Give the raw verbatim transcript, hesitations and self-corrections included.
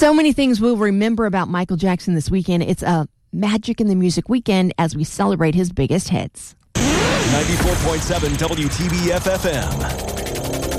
So many things we'll remember about Michael Jackson this weekend. It's a Magic in the Music weekend as we celebrate his biggest hits. ninety-four point seven W T B F F M.